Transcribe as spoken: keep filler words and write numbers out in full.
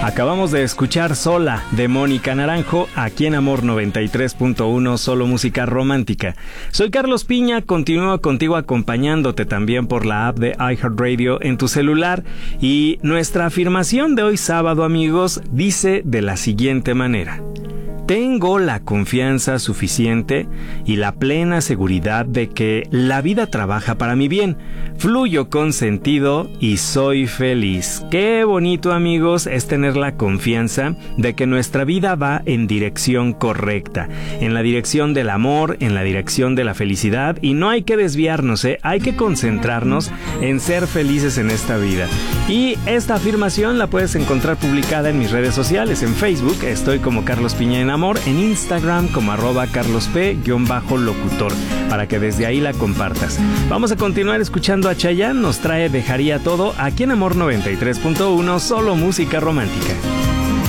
Acabamos de escuchar Sola de Mónica Naranjo, aquí en Amor noventa y tres punto uno, solo música romántica. Soy Carlos Piña, continúo contigo acompañándote también por la app de iHeartRadio en tu celular. Y nuestra afirmación de hoy sábado, amigos, dice de la siguiente manera: tengo la confianza suficiente y la plena seguridad de que la vida trabaja para mi bien. Fluyo con sentido y soy feliz. Qué bonito, amigos, es tener la confianza de que nuestra vida va en dirección correcta, en la dirección del amor, en la dirección de la felicidad, y no hay que desviarnos, ¿eh? Hay que concentrarnos en ser felices en esta vida. Y esta afirmación la puedes encontrar publicada en mis redes sociales. En Facebook estoy como Carlos Piña en Amor, en Instagram como arroba carlosp-locutor, para que desde ahí la compartas. Vamos a continuar escuchando a Chayanne, nos trae Dejaría Todo aquí en Amor noventa y tres punto uno, solo música romántica.